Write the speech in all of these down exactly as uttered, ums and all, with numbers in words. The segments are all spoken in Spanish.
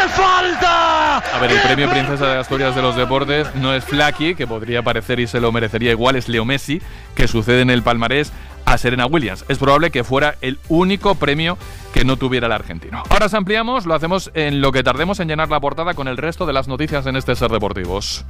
falta! A ver, el premio Princesa de Asturias de los Deportes no es Flaky, que podría parecer y se lo merecería igual, es Leo Messi, que sucede en el palmarés a Serena Williams. Es probable que fuera el único premio que no tuviera el argentino. Ahora os ampliamos, lo hacemos en lo que tardemos en llenar la portada con el resto de las noticias en este Ser Deportivos.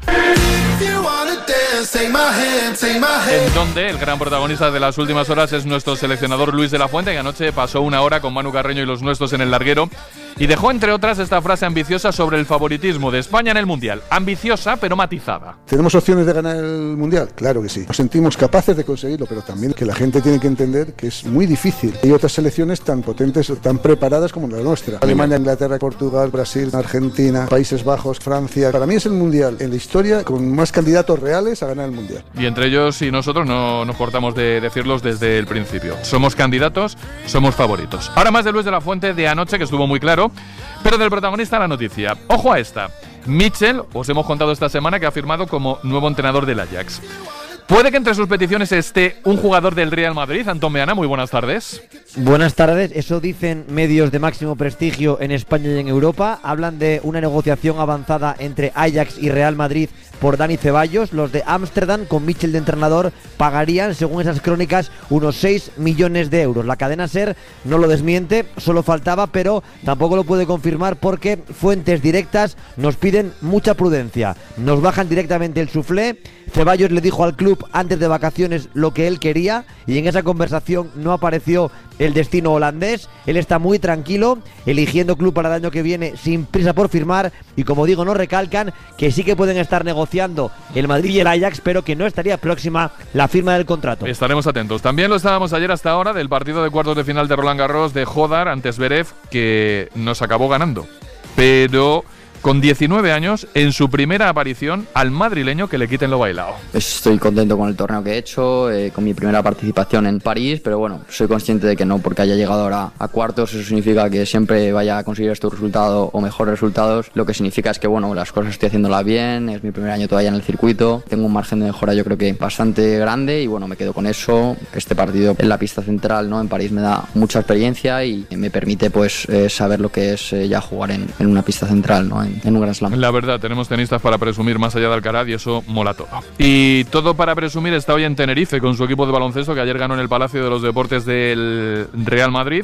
En donde el gran protagonista de las últimas horas es nuestro seleccionador Luis de la Fuente, que anoche pasó una hora con Manu Carreño y los nuestros en el larguero y dejó, entre otras, esta frase ambiciosa sobre el favoritismo de España en el Mundial. Ambiciosa, pero matizada. ¿Tenemos opciones de ganar el Mundial? Claro que sí. Nos sentimos capaces de conseguirlo, pero también que la gente tiene que entender que es muy difícil. Hay otras selecciones tan potentes, tan preparadas como la nuestra. Alemania, Inglaterra, Portugal, Brasil, Argentina, Países Bajos, Francia. Para mí es el Mundial en la historia con más candidatos reales a ganar el Mundial. Y entre ellos y nosotros no nos cortamos de decirlos desde el principio. Somos candidatos, somos favoritos. Ahora más de Luis de la Fuente de anoche, que estuvo muy claro, pero del protagonista la noticia. Ojo a esta. Michel, os hemos contado esta semana que ha firmado como nuevo entrenador del Ajax. Puede que entre sus peticiones esté un jugador del Real Madrid. Antón Meana, muy buenas tardes. Buenas tardes, eso dicen medios de máximo prestigio en España y en Europa. Hablan de una negociación avanzada entre Ajax y Real Madrid por Dani Ceballos. Los de Ámsterdam, con Michel de entrenador, pagarían, según esas crónicas, unos seis millones de euros. La cadena SER no lo desmiente, solo faltaba, pero tampoco lo puede confirmar porque fuentes directas nos piden mucha prudencia. Nos bajan directamente el suflé. Ceballos le dijo al club antes de vacaciones lo que él quería y en esa conversación no apareció el destino holandés. Él está muy tranquilo, eligiendo club para el año que viene sin prisa por firmar, y como digo, nos recalcan que sí que pueden estar negociando el Madrid y el Ajax, pero que no estaría próxima la firma del contrato. Estaremos atentos. También lo estábamos ayer hasta ahora del partido de cuartos de final de Roland Garros de Jodar ante Zverev, que nos acabó ganando, pero con diecinueve años, en su primera aparición, al madrileño que le quiten lo bailado. Estoy contento con el torneo que he hecho, eh, con mi primera participación en París, pero bueno, soy consciente de que no porque haya llegado ahora a cuartos, eso significa que siempre vaya a conseguir este resultado o mejores resultados. Lo que significa es que bueno, las cosas estoy haciéndolas bien, es mi primer año todavía en el circuito, tengo un margen de mejora yo creo que bastante grande y bueno, me quedo con eso. Este partido en la pista central, ¿no?, en París me da mucha experiencia y me permite pues eh, saber lo que es eh, ya jugar en, en una pista central, ¿no?, en, en un Grand Slam. La verdad, tenemos tenistas para presumir más allá de Alcaraz y eso mola todo. Y todo para presumir está hoy en Tenerife con su equipo de baloncesto, que ayer ganó en el Palacio de los Deportes del Real Madrid.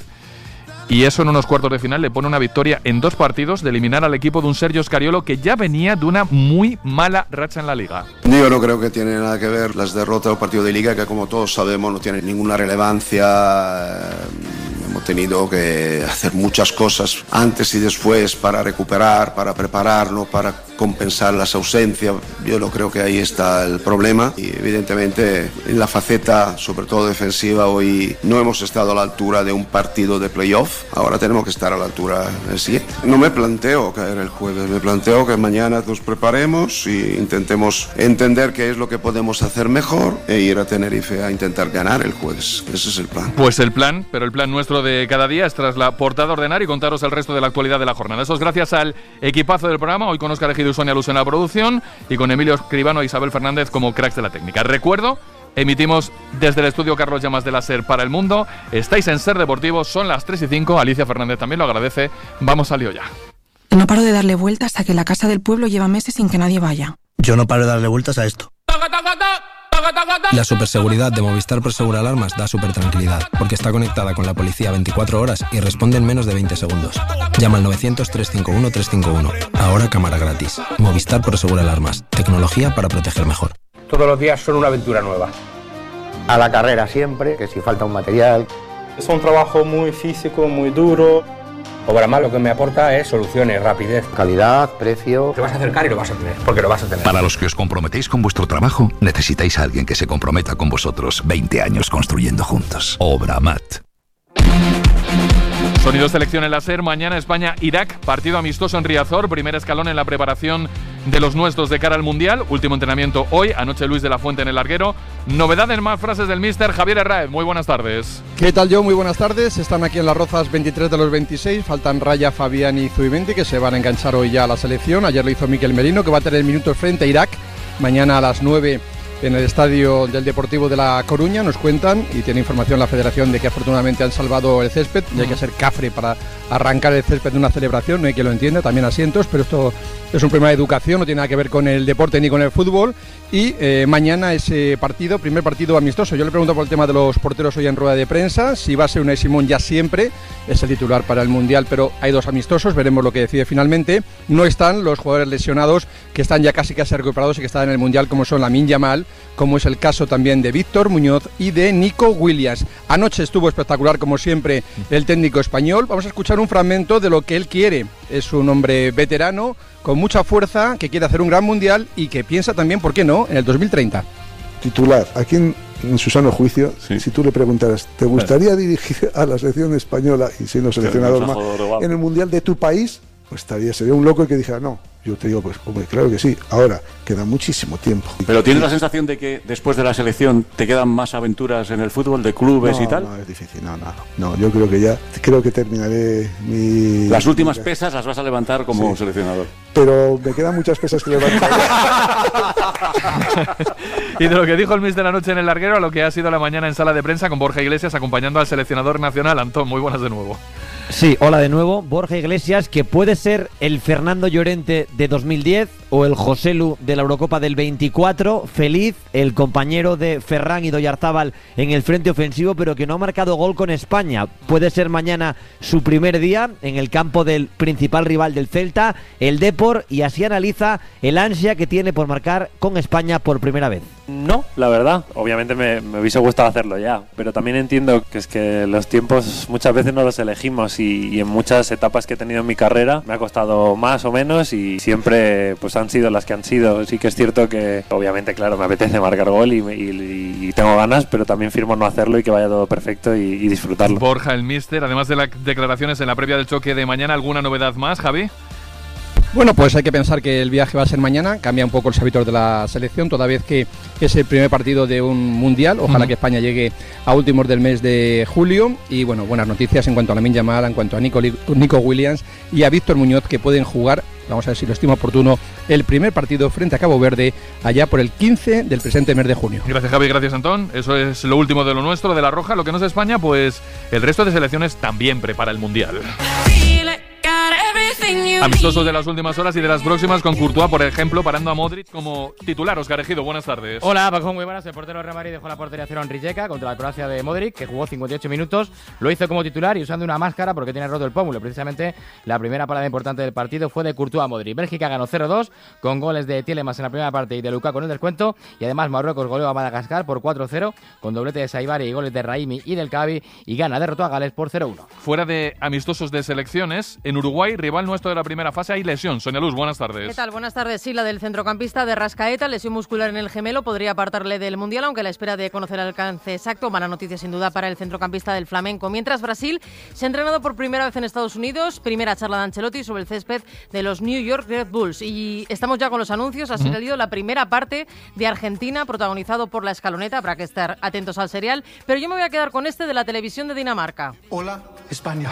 Y eso en unos cuartos de final le pone una victoria en dos partidos de eliminar al equipo de un Sergio Scariolo que ya venía de una muy mala racha en la Liga. Yo no creo que tiene nada que ver las derrotas del partido de Liga, que como todos sabemos no tienen ninguna relevancia. Hemos tenido que hacer muchas cosas antes y después para recuperar, para prepararnos, para compensar las ausencias. Yo no creo que ahí está el problema y evidentemente en la faceta, sobre todo defensiva, hoy no hemos estado a la altura de un partido de playoff. Ahora tenemos que estar a la altura del siguiente. No me planteo caer el jueves, me planteo que mañana nos preparemos e intentemos entender qué es lo que podemos hacer mejor e ir a Tenerife a intentar ganar el jueves. Ese es el plan. Pues el plan, pero el plan nuestro de cada día es tras la portada ordenar y contaros el resto de la actualidad de la jornada. Eso es gracias al equipazo del programa, hoy con Óscar Ejido y Sonia Luz en la producción y con Emilio Escribano e Isabel Fernández como cracks de la técnica. Recuerdo, emitimos desde el estudio Carlos Llamas de la SER para el mundo. Estáis en Ser Deportivo, son las tres y cinco. Alicia Fernández también lo agradece. Vamos al lío ya. No paro de darle vueltas a que la casa del pueblo lleva meses sin que nadie vaya. Yo no paro de darle vueltas a esto. La superseguridad de Movistar Prosegur Alarmas da super tranquilidad, porque está conectada con la policía veinticuatro horas y responde en menos de veinte segundos. Llama al novecientos, trescientos cincuenta y uno, trescientos cincuenta y uno. Ahora cámara gratis. Movistar Prosegur Alarmas. Tecnología para proteger mejor. Todos los días son una aventura nueva. A la carrera siempre, que si falta un material. Es un trabajo muy físico, muy duro. Obramat lo que me aporta es soluciones, rapidez, calidad, precio. Te vas a acercar y lo vas a tener, porque lo vas a tener. Para los que os comprometéis con vuestro trabajo, necesitáis a alguien que se comprometa con vosotros. veinte años construyendo juntos. Obramat. Sonido selección en la SER. Mañana España-Irak, partido amistoso en Riazor, primer escalón en la preparación de los nuestros de cara al Mundial. Último entrenamiento hoy, anoche Luis de la Fuente en el larguero. Novedades, más frases del míster Javier Herráez. Muy buenas tardes. ¿Qué tal, yo? Muy buenas tardes. Están aquí en Las Rozas veintitrés de los veintiséis. Faltan Raya, Fabián y Zubimendi, que se van a enganchar hoy ya a la selección. Ayer lo hizo Miquel Merino, que va a tener minutos frente a Irak. Mañana a las nueve en el estadio del Deportivo de La Coruña, nos cuentan, y tiene información la Federación de que afortunadamente han salvado el césped, y hay que ser cafre para arrancar el césped de una celebración, no hay quien lo entienda, también asientos, pero esto es un problema de educación, no tiene nada que ver con el deporte ni con el fútbol. Y eh, mañana ese partido, primer partido amistoso. Yo le pregunto por el tema de los porteros hoy en rueda de prensa, si va a ser Unai Simón ya siempre, es el titular para el Mundial, pero hay dos amistosos, veremos lo que decide finalmente. No están los jugadores lesionados, que están ya casi casi recuperados y que están en el Mundial, como son Lamine Yamal, como es el caso también de Víctor Muñoz y de Nico Williams. Anoche estuvo espectacular, como siempre, el técnico español. Vamos a escuchar un fragmento de lo que él quiere. Es un hombre veterano, con mucha fuerza, que quiere hacer un gran Mundial y que piensa también, ¿por qué no?, en el dos mil treinta. Titular, aquí en, en su sano juicio, sí. Si tú le preguntaras, ¿te gustaría claro. dirigir a la selección española y siendo seleccionador más en el Mundial de tu país? Pues estaría, sería un loco el que dijera no. Yo te digo, pues hombre, claro que sí. Ahora, queda muchísimo tiempo. Pero ¿tienes la sensación de que después de la selección te quedan más aventuras en el fútbol, de clubes no, y tal? No, es difícil, no, no, no. Yo creo que ya, creo que terminaré mi... Las últimas pesas las vas a levantar como sí. seleccionador. Pero me quedan muchas pesas que levantar. Y de lo que dijo el míster anoche en el larguero a lo que ha sido la mañana en sala de prensa con Borja Iglesias acompañando al seleccionador nacional. Antón, muy buenas de nuevo. Sí, hola de nuevo. Borja Iglesias, que puede ser el Fernando Llorente de dos mil diez o el Joselu de la Eurocopa del veinticuatro. Feliz, el compañero de Ferran y Oyarzábal en el frente ofensivo, pero que no ha marcado gol con España. Puede ser mañana su primer día en el campo del principal rival del Celta, el Depor, y así analiza el ansia que tiene por marcar con España por primera vez. No, la verdad, obviamente me, me hubiese gustado hacerlo ya, pero también entiendo que es que los tiempos muchas veces no los elegimos y, y en muchas etapas que he tenido en mi carrera me ha costado más o menos y siempre pues han sido las que han sido. Sí que es cierto que obviamente, claro, me apetece marcar gol y, y, y tengo ganas, pero también firmo no hacerlo y que vaya todo perfecto y, y disfrutarlo. Borja, el míster, además de las declaraciones en la previa del choque de mañana, ¿alguna novedad más, Javi? Bueno, pues hay que pensar que el viaje va a ser mañana, cambia un poco los hábitos de la selección, toda vez que es el primer partido de un mundial, ojalá uh-huh. que España llegue a últimos del mes de julio, y bueno, buenas noticias en cuanto a Lamine Yamal, en cuanto a Nico, Nico Williams y a Víctor Muñoz, que pueden jugar, vamos a ver si lo estimo oportuno, el primer partido frente a Cabo Verde, allá por el quince del presente mes de junio. Gracias, Javi, gracias, Antón. Eso es lo último de lo nuestro, de La Roja. Lo que no es España, pues el resto de selecciones también prepara el mundial. Amistosos de las últimas horas y de las próximas, con Courtois, por ejemplo, parando a Modric como titular. Óscar Ejido, buenas tardes. Hola, Paco, muy buenas. El portero de Real Madrid dejó la portería cero en Rijeka contra la Croacia de Modric, que jugó cincuenta y ocho minutos. Lo hizo como titular y usando una máscara porque tiene roto el pómulo. Precisamente la primera parada importante del partido fue de Courtois a Modric. Bélgica ganó cero dos con goles de Tielemans en la primera parte y de Lukaku en el descuento. Y además Marruecos goleó a Madagascar por cuatro cero con doblete de Saibari y goles de Raimi y del Cavi. Y Ghana derrotó a Gales por cero uno. Fuera de amistosos de selecciones, en Uruguay, rival nuestro de la primera fase, hay lesión. Sonia Luz, buenas tardes. ¿Qué tal? Buenas tardes. Sí, la del centrocampista de Rascaeta, lesión muscular en el gemelo, podría apartarle del Mundial, aunque a la espera de conocer el alcance exacto. Mala noticia sin duda para el centrocampista del Flamenco. Mientras Brasil se ha entrenado por primera vez en Estados Unidos, primera charla de Ancelotti sobre el césped de los New York Red Bulls. Y estamos ya con los anuncios. Ha salido uh-huh. la primera parte de Argentina, protagonizado por La Escaloneta. Habrá que estar atentos al serial. Pero yo me voy a quedar con este de la televisión de Dinamarca. Hola, España.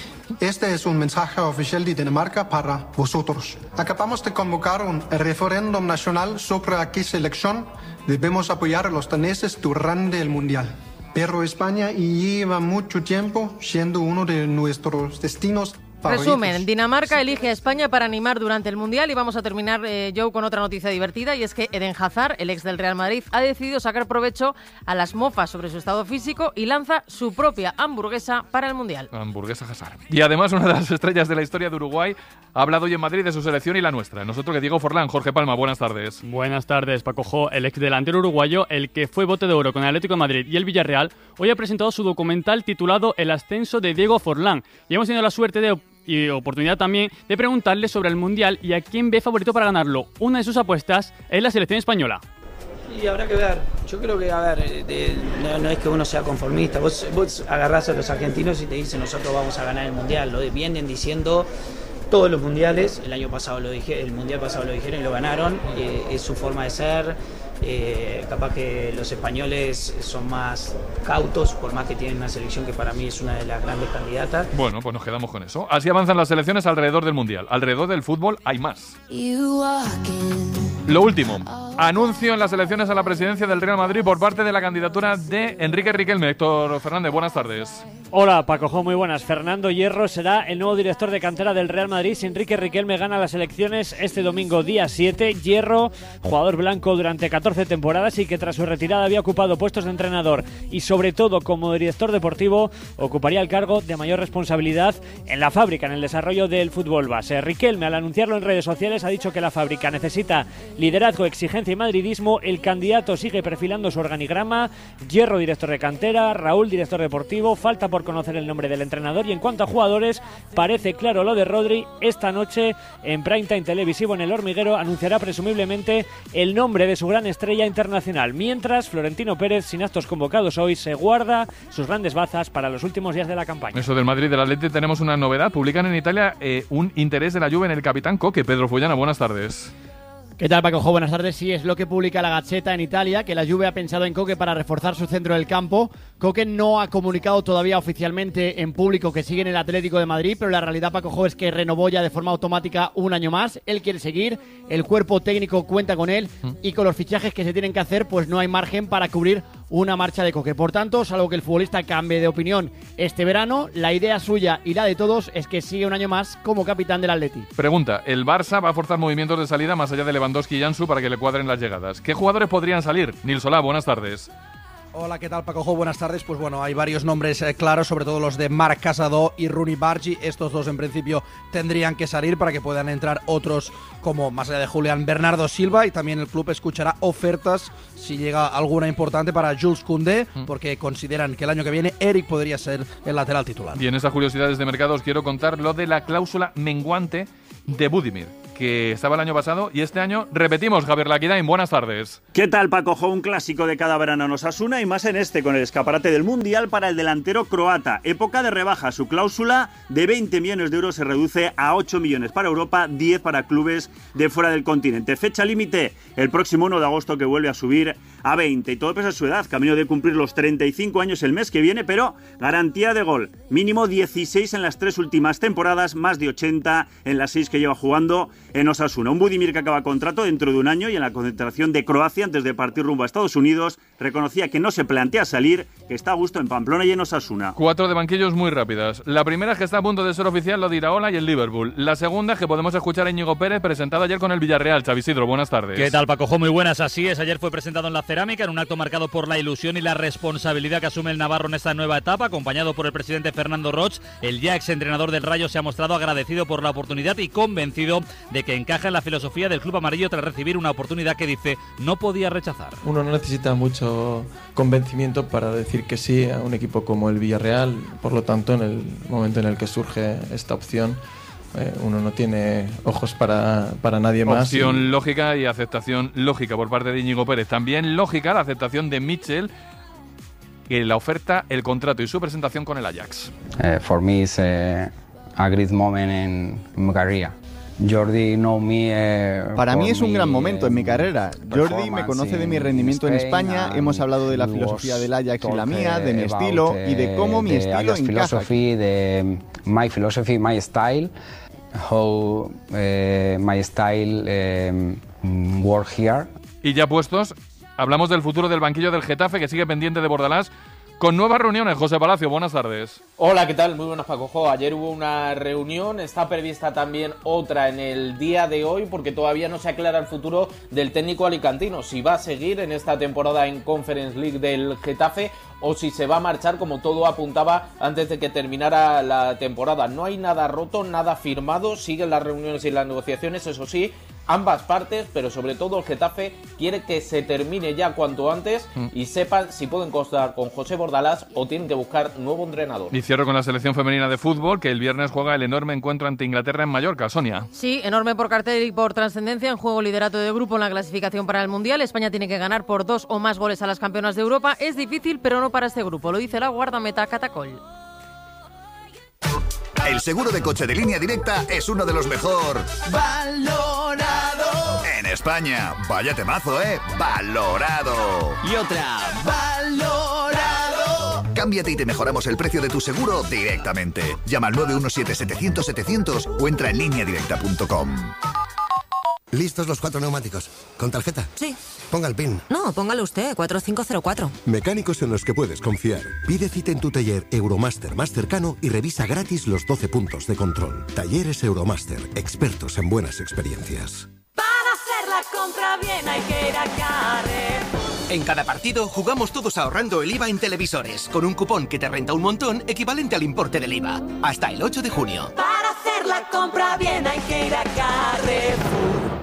Este es un mensaje oficial de Dinamarca para vosotros. Acabamos de convocar un referéndum nacional sobre a qué selección debemos apoyar a los daneses durante el Mundial. Pero España lleva mucho tiempo siendo uno de nuestros destinos. Resumen, Dinamarca elige a España para animar durante el Mundial y vamos a terminar, eh, Joe, con otra noticia divertida, y es que Eden Hazard, el ex del Real Madrid, ha decidido sacar provecho a las mofas sobre su estado físico y lanza su propia hamburguesa para el Mundial. Hamburguesa Hazard. Y además una de las estrellas de la historia de Uruguay ha hablado hoy en Madrid de su selección y la nuestra. Nosotros que Diego Forlán. Jorge Palma, buenas tardes. Buenas tardes, Paco Jo. El ex delantero uruguayo, el que fue bote de oro con el Atlético de Madrid y el Villarreal, hoy ha presentado su documental titulado El ascenso de Diego Forlán. Y hemos tenido la suerte de y oportunidad también de preguntarle sobre el Mundial y a quién ve favorito para ganarlo. Una de sus apuestas es la selección española. Y habrá que ver, yo creo que, a ver, de, no, no es que uno sea conformista, vos, vos agarrás a los argentinos y te dicen nosotros vamos a ganar el Mundial, lo vienen diciendo todos los mundiales, el año pasado lo dije, el Mundial pasado lo dijeron y lo ganaron, eh, es su forma de ser. Eh, capaz que los españoles son más cautos, por más que tienen una selección que para mí es una de las grandes candidatas. Bueno, pues nos quedamos con eso. Así avanzan las selecciones alrededor del Mundial. Alrededor del fútbol hay más. Lo último, Anuncio en las elecciones a la presidencia del Real Madrid por parte de la candidatura de Enrique Riquelme. Héctor Fernández, buenas tardes. Hola, Paco, muy buenas. Fernando Hierro será el nuevo director de cantera del Real Madrid si Enrique Riquelme gana las elecciones este domingo día siete. Hierro, jugador blanco durante catorce temporadas y que tras su retirada había ocupado puestos de entrenador y sobre todo como director deportivo, ocuparía el cargo de mayor responsabilidad en la fábrica, en el desarrollo del fútbol base. Riquelme, al anunciarlo en redes sociales, ha dicho que la fábrica necesita liderazgo, exigencia y madridismo. El candidato sigue perfilando su organigrama: Hierro, director de cantera; Raúl, director deportivo. Falta por conocer el nombre del entrenador, y en cuanto a jugadores, parece claro lo de Rodri. Esta noche en prime time televisivo en El Hormiguero anunciará presumiblemente el nombre de su gran estrella internacional, mientras Florentino Pérez, sin actos convocados hoy, se guarda sus grandes bazas para los últimos días de la campaña. Eso del Madrid del Atleti, tenemos una novedad. Publican en Italia eh, un interés de la Juve en el capitán Coque. Pedro Fullana, buenas tardes. ¿Qué tal, Paco? Buenas tardes. Sí, es lo que publica la Gazzetta en Italia, que la Juve ha pensado en Coque para reforzar su centro del campo. Coque no ha comunicado todavía oficialmente en público que sigue en el Atlético de Madrid, pero la realidad, Paco, es que renovó ya de forma automática un año más. Él quiere seguir, el cuerpo técnico cuenta con él y con los fichajes que se tienen que hacer, pues no hay margen para cubrir una marcha de Coque. Por tanto, salvo que el futbolista cambie de opinión este verano, la idea suya y la de todos es que sigue un año más como capitán del Atleti. Pregunta: ¿el Barça va a forzar movimientos de salida más allá de Lewandowski y Ansu para que le cuadren las llegadas? ¿Qué jugadores podrían salir? Nil Solá, buenas tardes. Hola, ¿qué tal, Paco? Buenas tardes. Pues bueno, hay varios nombres eh, claros, sobre todo los de Marc Casado y Rooney Bargi. Estos dos en principio tendrían que salir para que puedan entrar otros como, más allá de Julián, Bernardo Silva, y también el club escuchará ofertas si llega alguna importante para Jules Koundé, mm. porque consideran que el año que viene Eric podría ser el lateral titular. Bien, esas curiosidades de mercado os quiero contar lo de la cláusula menguante de Budimir, que estaba el año pasado y este año repetimos. Javier Laquidain, buenas tardes. ¿Qué tal, Paco? Un clásico de cada verano en Osasuna, y más en este, con el escaparate del Mundial para el delantero croata. Época de rebaja. Su cláusula de veinte millones de euros se reduce a ocho millones para Europa, diez para clubes de fuera del continente. Fecha límite el próximo uno de agosto, que vuelve a subir a veinte. Y todo pese a su edad, camino de cumplir los treinta y cinco años el mes que viene, pero garantía de gol. Mínimo dieciséis en las tres últimas temporadas, más de ochenta en las seis que lleva jugando en Osasuna. Un Budimir que acaba contrato dentro de un año, y en la concentración de Croacia, antes de partir rumbo a Estados Unidos, reconocía que no se plantea salir, que está a gusto en Pamplona y en Osasuna. Cuatro de banquillos muy rápidas. La primera es que está a punto de ser oficial lo de Iraola y el Liverpool. La segunda es que podemos escuchar a Íñigo Pérez, presentado ayer con el Villarreal. Xavi Sidro, buenas tardes. ¿Qué tal, Paco? Muy buenas. Así es, ayer fue presentado en la Cerámica en un acto marcado por la ilusión y la responsabilidad que asume el navarro en esta nueva etapa, acompañado por el presidente Fernando Roig. El ya exentrenador del Rayo se ha mostrado agradecido por la oportunidad y convencido de que encaja en la filosofía del club amarillo tras recibir una oportunidad que, dice, no podía rechazar. Uno no necesita mucho convencimiento para decir que sí a un equipo como el Villarreal. Por lo tanto, en el momento en el que surge esta opción, eh, uno no tiene ojos para, para nadie más. Opción y... lógica y aceptación lógica por parte de Íñigo Pérez. También lógica la aceptación de Mitchell, que la oferta, el contrato y su presentación con el Ajax. Uh, for me it's uh, a great moment in my career. Jordi know me, uh, Para mí es un gran momento en mi carrera. Jordi me conoce de mi rendimiento en España, hemos hablado de la filosofía del Ajax y la mía, de mi estilo y de cómo mi estilo encaja. De my philosophy, my style, how uh, my style um, work here. Y ya puestos, hablamos del futuro del banquillo del Getafe, que sigue pendiente de Bordalás, con nuevas reuniones. José Palacio, buenas tardes. Hola, ¿qué tal? Muy buenas, Paco. Ayer hubo una reunión, está prevista también otra en el día de hoy, porque todavía no se aclara el futuro del técnico alicantino, si va a seguir en esta temporada en Conference League del Getafe o si se va a marchar, como todo apuntaba antes de que terminara la temporada. No hay nada roto, nada firmado, siguen las reuniones y las negociaciones, eso sí, ambas partes, pero sobre todo el Getafe quiere que se termine ya cuanto antes mm. y sepan si pueden contar con José Bordalás o tienen que buscar nuevo entrenador. Y cierro con la selección femenina de fútbol, que el viernes juega el enorme encuentro ante Inglaterra en Mallorca. Sonia. Sí, enorme por cartel y por trascendencia. En juego liderato de grupo en la clasificación para el Mundial. España tiene que ganar por dos o más goles a las campeonas de Europa. Es difícil, pero no para este grupo. Lo dice la guardameta Catacol. El seguro de coche de Línea Directa es uno de los mejor valorado en España. Vaya temazo, ¿eh? Valorado. Y otra, valorado. Cámbiate y te mejoramos el precio de tu seguro directamente. Llama al nueve uno siete, setecientos, setecientos o entra en línea directa punto com. ¿Listos los cuatro neumáticos? ¿Con tarjeta? Sí. Ponga el pin. No, póngalo usted, cuatro cinco cero cuatro. Mecánicos en los que puedes confiar. Pide cita en tu taller Euromaster más cercano y revisa gratis los doce puntos de control. Talleres Euromaster, expertos en buenas experiencias. Para hacer la compra bien hay que ir a Carrefour. En cada partido jugamos todos ahorrando el I V A en televisores, con un cupón que te renta un montón equivalente al importe del I V A. Hasta el ocho de junio. Para hacer la compra bien hay que ir a Carrefour.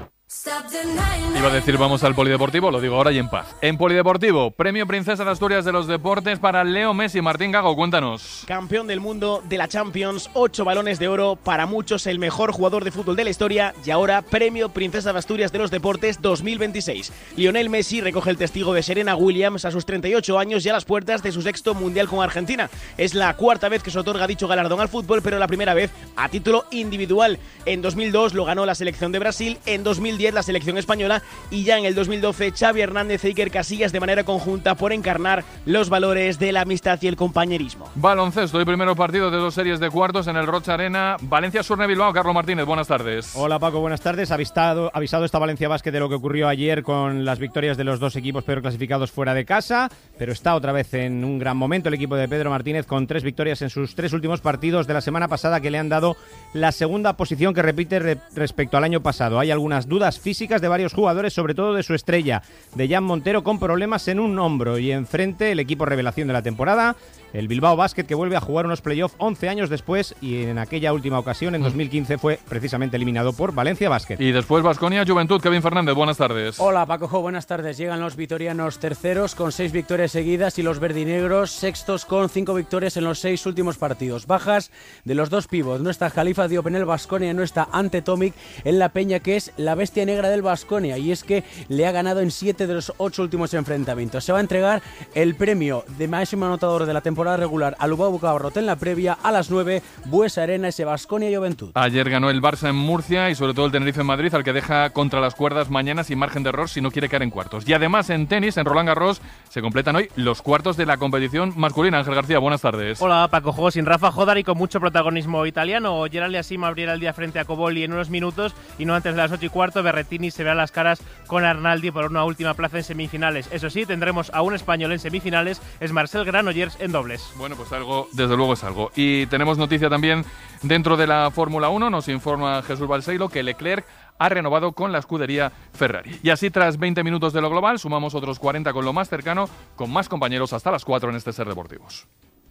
Iba a decir vamos al polideportivo, lo digo ahora y en paz. En polideportivo, premio Princesa de Asturias de los Deportes para Leo Messi. Martín Gago, cuéntanos. Campeón del mundo de la Champions, ocho balones de oro, para muchos el mejor jugador de fútbol de la historia y ahora premio Princesa de Asturias de los Deportes dos mil veintiséis. Lionel Messi recoge el testigo de Serena Williams a sus treinta y ocho años y a las puertas de su sexto mundial con Argentina. Es la cuarta vez que se otorga dicho galardón al fútbol, pero la primera vez a título individual. En dos mil dos lo ganó la selección de Brasil, en dos mil diez la selección española y ya en el dos mil doce Xavi Hernández e Iker Casillas de manera conjunta por encarnar los valores de la amistad y el compañerismo. Baloncesto y primero partido de dos series de cuartos en el Rocha Arena. Valencia Surne Bilbao. Carlos Martínez, buenas tardes. Hola Paco, buenas tardes. Avistado, avisado esta Valencia Basket de lo que ocurrió ayer con las victorias de los dos equipos peor clasificados fuera de casa, pero está otra vez en un gran momento el equipo de Pedro Martínez con tres victorias en sus tres últimos partidos de la semana pasada que le han dado la segunda posición que repite re- respecto al año pasado. Hay algunas dudas físicas de varios jugadores, sobre todo de su estrella, de Jan Montero, con problemas en un hombro, y enfrente el equipo revelación de la temporada, el Bilbao Basket, que vuelve a jugar unos playoffs once años después, y en aquella última ocasión, en dos mil quince, fue precisamente eliminado por Valencia Basket. Y después Baskonia Juventud. Kevin Fernández, buenas tardes. Hola Pacojo, buenas tardes. Llegan los vitorianos terceros con seis victorias seguidas y los verdinegros sextos con cinco victorias en los seis últimos partidos. Bajas de los dos pivots. No está Jalifa Diop en el Baskonia, no está Ante Tomic en la Peña, que es la bestia negra del Baskonia, y es que le ha ganado en siete de los ocho últimos enfrentamientos. Se va a entregar el premio de máximo anotador de la temporada regular a Lubao Bucabarrot en la previa a las nueve, Buesa Arena, ese Baskonia Juventud. Ayer ganó el Barça en Murcia y sobre todo el Tenerife en Madrid, al que deja contra las cuerdas mañana sin margen de error si no quiere caer en cuartos. Y además en tenis, en Roland Garros, se completan hoy los cuartos de la competición masculina. Ángel García, buenas tardes. Hola Paco, juego sin Rafa Jodar y con mucho protagonismo italiano. Gerald Yassim abrirá el día frente a Cobolli en unos minutos y no antes de las ocho y cuarto Berrettini se verá las caras con Arnaldi por una última plaza en semifinales. Eso sí, tendremos a un español en semifinales, es Marcel Granollers en dobles. Bueno, pues algo, desde luego es algo. Y tenemos noticia también dentro de la Fórmula uno, nos informa Jesús Balseiro que Leclerc ha renovado con la escudería Ferrari. Y así, tras veinte minutos de lo global, sumamos otros cuarenta con lo más cercano, con más compañeros hasta las cuatro en este Ser Deportivos.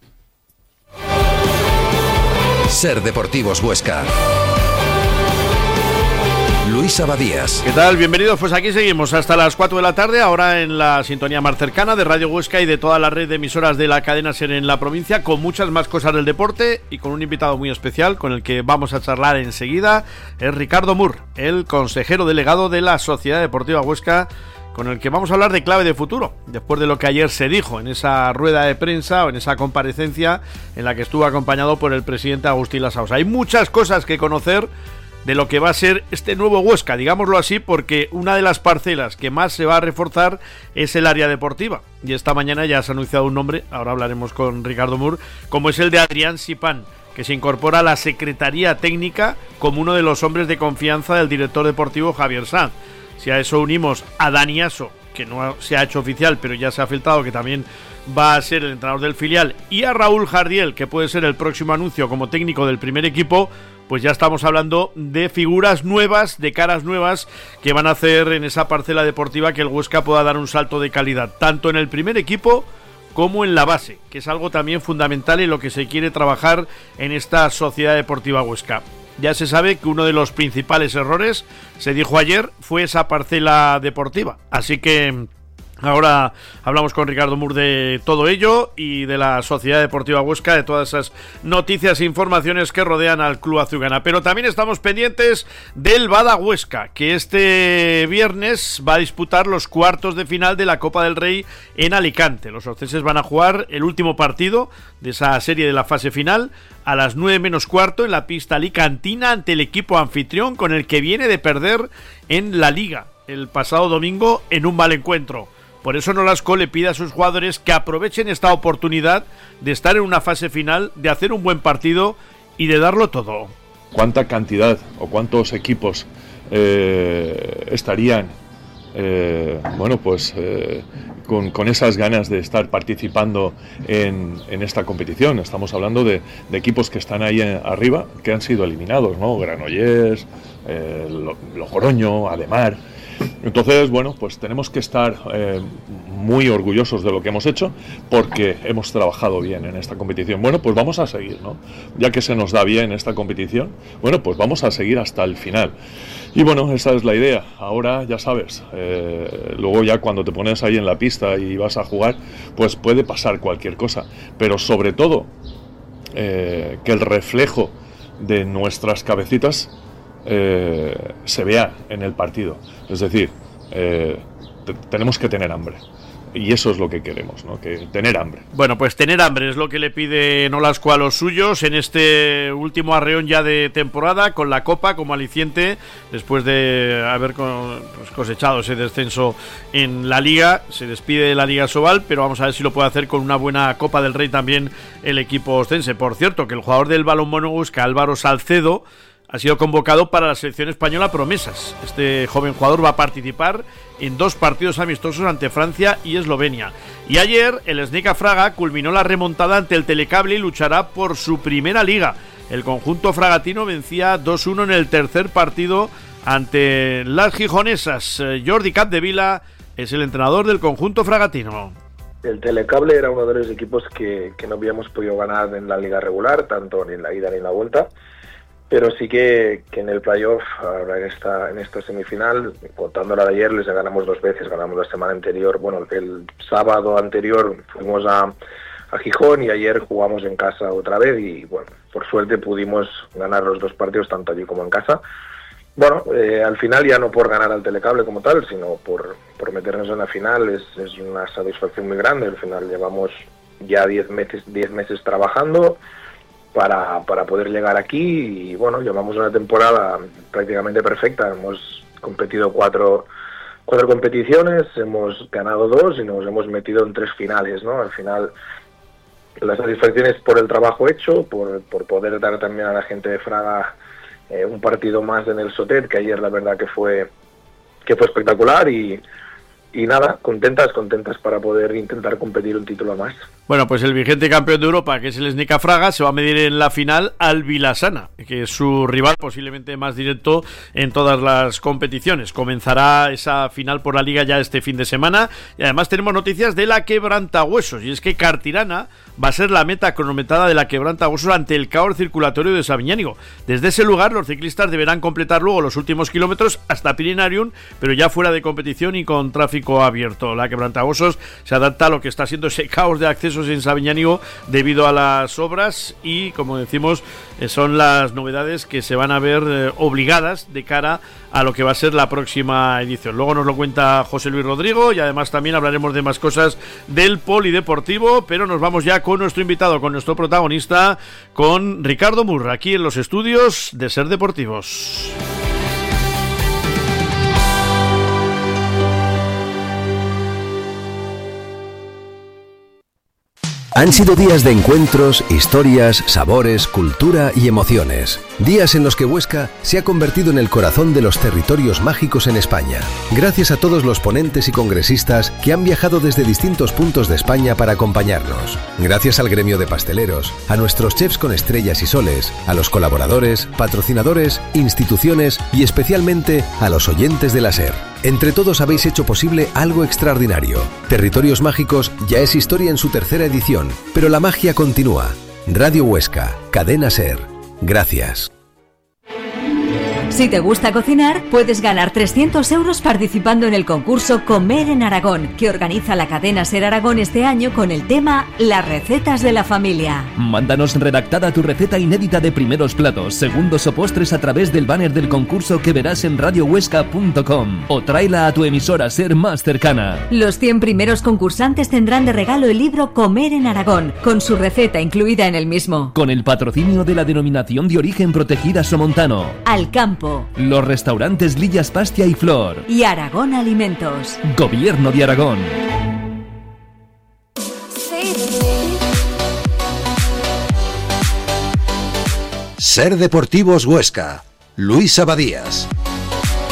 Ser Deportivos Huesca. Luis Abadías. ¿Qué tal? Bienvenidos, pues aquí seguimos hasta las cuatro de la tarde, ahora en la sintonía más cercana de Radio Huesca y de toda la red de emisoras de la cadena SER en la provincia, con muchas más cosas del deporte y con un invitado muy especial con el que vamos a charlar enseguida. Es Ricardo Mur, el consejero delegado de la Sociedad Deportiva Huesca, con el que vamos a hablar de clave de futuro, después de lo que ayer se dijo en esa rueda de prensa o en esa comparecencia en la que estuvo acompañado por el presidente Agustín Lasaos. Hay muchas cosas que conocer de lo que va a ser este nuevo Huesca, digámoslo así, porque una de las parcelas que más se va a reforzar es el área deportiva. Y esta mañana ya se ha anunciado un nombre, ahora hablaremos con Ricardo Mur, como es el de Adrián Sipán, que se incorpora a la Secretaría Técnica como uno de los hombres de confianza del director deportivo Javier Sanz. Si a eso unimos a Dani Aso, que no se ha hecho oficial, pero ya se ha filtrado que también va a ser el entrenador del filial, y a Raúl Jardiel, que puede ser el próximo anuncio como técnico del primer equipo, pues ya estamos hablando de figuras nuevas, de caras nuevas, que van a hacer en esa parcela deportiva que el Huesca pueda dar un salto de calidad, tanto en el primer equipo como en la base, que es algo también fundamental en lo que se quiere trabajar en esta Sociedad Deportiva Huesca. Ya se sabe que uno de los principales errores, se dijo ayer, fue esa parcela deportiva, así que ahora hablamos con Ricardo Mur de todo ello y de la Sociedad Deportiva Huesca, de todas esas noticias e informaciones que rodean al Club Azulgrana. Pero también estamos pendientes del Bada Huesca, que este viernes va a disputar los cuartos de final de la Copa del Rey en Alicante. Los franceses van a jugar el último partido de esa serie de la fase final a las nueve menos cuarto en la pista alicantina ante el equipo anfitrión, con el que viene de perder en la Liga el pasado domingo en un mal encuentro. Por eso Nolasco le pide a sus jugadores que aprovechen esta oportunidad de estar en una fase final, de hacer un buen partido y de darlo todo. ¿Cuánta cantidad o cuántos equipos eh, estarían eh, bueno pues eh, con, con esas ganas de estar participando en, en esta competición. Estamos hablando de, de equipos que están ahí arriba, que han sido eliminados, ¿no? Granollers, eh, Logroño, Ademar. Entonces, bueno, pues tenemos que estar eh, muy orgullosos de lo que hemos hecho, porque hemos trabajado bien en esta competición. Bueno, pues vamos a seguir, ¿no? Ya que se nos da bien esta competición, bueno, pues vamos a seguir hasta el final. Y bueno, esa es la idea. Ahora, ya sabes, eh, luego ya cuando te pones ahí en la pista y vas a jugar, pues puede pasar cualquier cosa. Pero sobre todo, eh, que el reflejo de nuestras cabecitas eh, se vea en el partido. Es decir, eh, te- tenemos que tener hambre. Y eso es lo que queremos, ¿no? Que tener hambre. Bueno, pues tener hambre es lo que le pide Nolasco a los suyos en este último arreón ya de temporada, con la Copa como aliciente, después de haber co- pues cosechado ese descenso en la Liga. Se despide de la Liga Sobal, pero vamos a ver si lo puede hacer con una buena Copa del Rey también el equipo ostense. Por cierto, que el jugador del Balonmano Huesca, Álvaro Salcedo, ha sido convocado para la selección española Promesas. Este joven jugador va a participar en dos partidos amistosos ante Francia y Eslovenia. Y ayer el Sneca Fraga culminó la remontada ante el Telecable y luchará por su primera liga. El conjunto fragatino vencía dos uno en el tercer partido ante las gijonesas. Eh, Jordi Capdevila es el entrenador del conjunto fragatino. El Telecable era uno de los equipos que, que no habíamos podido ganar en la liga regular, tanto ni en la ida ni en la vuelta. Pero sí que, que en el playoff, ahora en esta, en esta semifinal, contando la de ayer, les ganamos dos veces. Ganamos la semana anterior, bueno, el sábado anterior fuimos a, a Gijón y ayer jugamos en casa otra vez y, bueno, por suerte pudimos ganar los dos partidos, tanto allí como en casa. Bueno, eh, al final ya no por ganar al Telecable como tal, sino por, por meternos en la final, es, es una satisfacción muy grande. Al final llevamos ya diez meses, diez meses trabajando para, para poder llegar aquí y bueno, llevamos una temporada prácticamente perfecta. Hemos competido cuatro, cuatro competiciones, hemos ganado dos y nos hemos metido en tres finales, ¿no? Al final la satisfacción es por el trabajo hecho, por, por poder dar también a la gente de Fraga eh, un partido más en el Sotet, que ayer la verdad que fue, que fue espectacular y, y nada, contentas, contentas para poder intentar competir un título más. Bueno, pues el vigente campeón de Europa, que es el Sneca Fraga, se va a medir en la final al Vilasana, que es su rival posiblemente más directo en todas las competiciones. Comenzará esa final por la Liga ya este fin de semana y además tenemos noticias de la Quebrantahuesos, y es que Cartirana va a ser la meta cronometrada de la Quebrantahuesos ante el caos circulatorio de Sabiñánigo. Desde ese lugar los ciclistas deberán completar luego los últimos kilómetros hasta Pirinarium, pero ya fuera de competición y con tráfico abierto. La Quebrantahuesos se adapta a lo que está siendo ese caos de accesos en Sabiñánigo debido a las obras y, como decimos, eh, son las novedades que se van a ver eh, obligadas de cara a lo que va a ser la próxima edición. Luego nos lo cuenta José Luis Rodrigo y además también hablaremos de más cosas del polideportivo, pero nos vamos ya con nuestro invitado, con nuestro protagonista, con Ricardo Murra, aquí en los estudios de Ser Deportivos. Han sido días de encuentros, historias, sabores, cultura y emociones. Días en los que Huesca se ha convertido en el corazón de los territorios mágicos en España. Gracias a todos los ponentes y congresistas que han viajado desde distintos puntos de España para acompañarnos. Gracias al gremio de pasteleros, a nuestros chefs con estrellas y soles, a los colaboradores, patrocinadores, instituciones y especialmente a los oyentes de la SER. Entre todos habéis hecho posible algo extraordinario. Territorios Mágicos ya es historia en su tercera edición, pero la magia continúa. Radio Huesca, Cadena SER. Gracias. Si te gusta cocinar, puedes ganar trescientos euros participando en el concurso Comer en Aragón, que organiza la cadena SER Aragón este año con el tema Las recetas de la familia. Mándanos redactada tu receta inédita de primeros platos, segundos o postres a través del banner del concurso que verás en radio huesca punto com o tráela a tu emisora SER más cercana. Los cien primeros concursantes tendrán de regalo el libro Comer en Aragón, con su receta incluida en el mismo. Con el patrocinio de la Denominación de Origen Protegida Somontano, Al Campo, los restaurantes Lillas Pastia y Flor y Aragón Alimentos. Gobierno de Aragón. Ser Deportivos Huesca, Luis Abadías.